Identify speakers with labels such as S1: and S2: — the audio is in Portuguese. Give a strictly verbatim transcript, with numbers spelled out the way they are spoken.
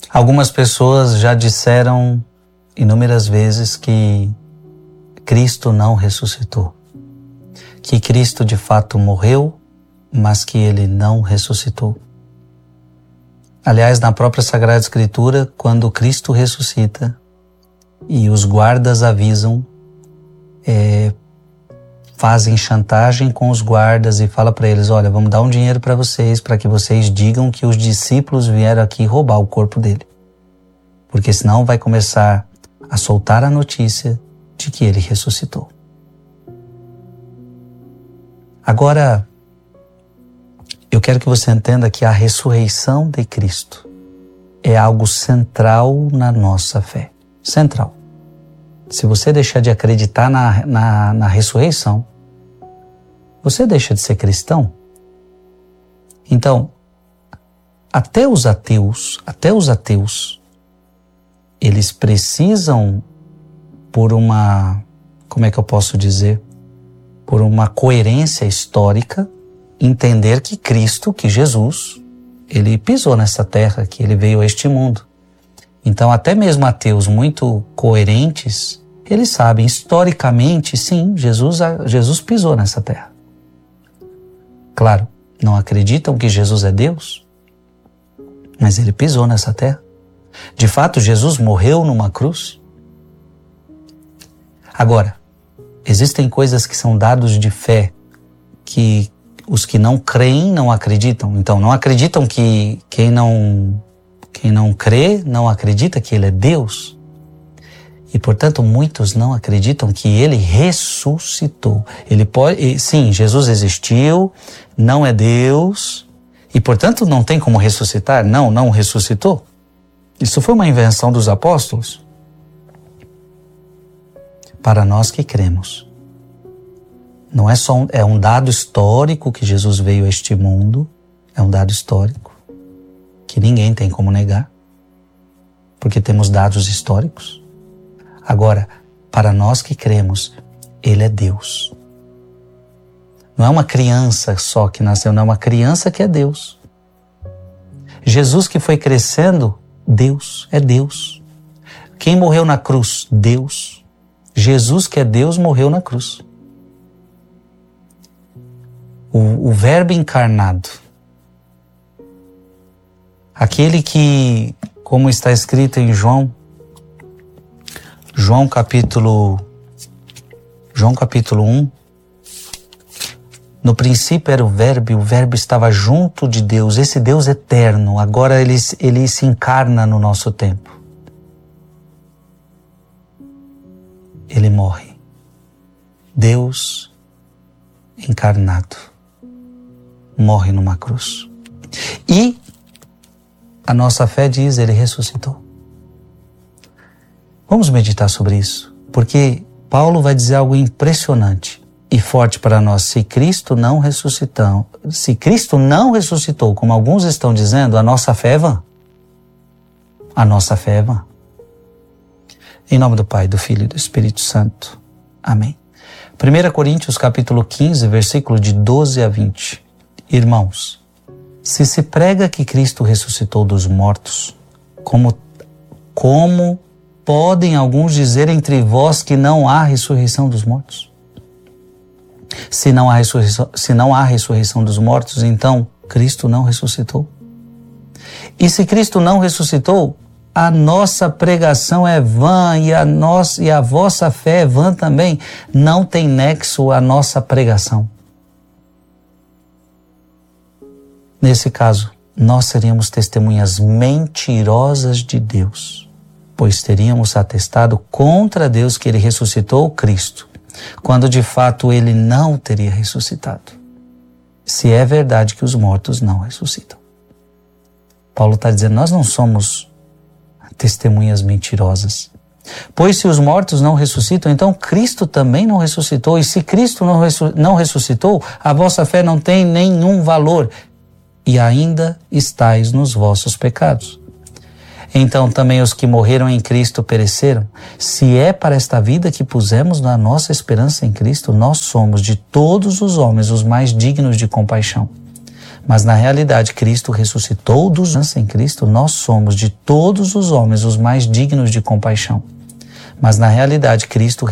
S1: Algumas pessoas já disseram inúmeras vezes que Cristo não ressuscitou, que Cristo de fato morreu, mas que Ele não ressuscitou. Aliás, na própria Sagrada Escritura, quando Cristo ressuscita e os guardas avisam, é, fazem chantagem com os guardas e fala para eles, olha, vamos dar um dinheiro para vocês, para que vocês digam que os discípulos vieram aqui roubar o corpo dele. Porque senão vai começar a soltar a notícia de que ele ressuscitou. Agora, eu quero que você entenda que a ressurreição de Cristo é algo central na nossa fé. Central. Se você deixar de acreditar na, na, na ressurreição, você deixa de ser cristão. Então, até os ateus, até os ateus, eles precisam, por uma, como é que eu posso dizer, por uma coerência histórica, entender que Cristo, que Jesus, ele pisou nessa terra, que ele veio a este mundo. Então, até mesmo ateus muito coerentes, eles sabem, historicamente, sim, Jesus, Jesus pisou nessa terra. Claro, não acreditam que Jesus é Deus, mas ele pisou nessa terra. De fato, Jesus morreu numa cruz. Agora, existem coisas que são dados de fé que os que não creem não acreditam. Então, não acreditam que quem não, quem não crê não acredita que ele é Deus. E, portanto, muitos não acreditam que ele ressuscitou. Ele pode, sim, Jesus existiu, não é Deus, e, portanto, não tem como ressuscitar. Não, não ressuscitou. Isso foi uma invenção dos apóstolos. Para nós que cremos. Não é só um, é um dado histórico que Jesus veio a este mundo, é um dado histórico, que ninguém tem como negar, porque temos dados históricos. Agora, para nós que cremos, Ele é Deus. Não é uma criança só que nasceu, não é uma criança que é Deus. Jesus que foi crescendo, Deus, é Deus. Quem morreu na cruz? Deus. Jesus que é Deus morreu na cruz. O, o Verbo encarnado. Aquele que, como está escrito em João, João capítulo, João capítulo um, no princípio era o Verbo, e o Verbo estava junto de Deus, esse Deus eterno, agora ele, ele se encarna no nosso tempo. Ele morre. Deus encarnado morre numa cruz. E a nossa fé diz, ele ressuscitou. Vamos meditar sobre isso, porque Paulo vai dizer algo impressionante e forte para nós. Se Cristo não ressuscitou, se Cristo não ressuscitou, como alguns estão dizendo, a nossa fé é vã. A nossa fé é vã. Em nome do Pai, do Filho e do Espírito Santo. Amém. primeira Coríntios capítulo quinze, versículo de doze a vinte. Irmãos, se se prega que Cristo ressuscitou dos mortos, como, como podem alguns dizer entre vós que não há ressurreição dos mortos? Se não há ressurreição, se não há ressurreição dos mortos, então Cristo não ressuscitou. E se Cristo não ressuscitou, a nossa pregação é vã e a, nossa, e a vossa fé é vã também. Não tem nexo a nossa pregação. Nesse caso, nós seríamos testemunhas mentirosas de Deus, pois teríamos atestado contra Deus que Ele ressuscitou Cristo, quando de fato Ele não teria ressuscitado, se é verdade que os mortos não ressuscitam. Paulo está dizendo, nós não somos testemunhas mentirosas. Pois se os mortos não ressuscitam, então Cristo também não ressuscitou. E se Cristo não, ressu- não ressuscitou, a vossa fé não tem nenhum valor e ainda estáis nos vossos pecados. Então também os que morreram em Cristo pereceram. Se é para esta vida que pusemos na nossa esperança em Cristo, nós somos de todos os homens os mais dignos de compaixão. Mas na realidade, Cristo ressuscitou dos mortos em Cristo, nós somos de todos os homens os mais dignos de compaixão. Mas na realidade, Cristo